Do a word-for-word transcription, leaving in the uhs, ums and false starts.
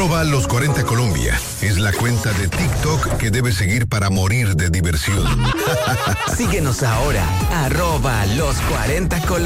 Arroba los cuarenta Colombia es la cuenta de TikTok que debes seguir para morir de diversión. Síguenos ahora, arroba los cuarenta Colombia.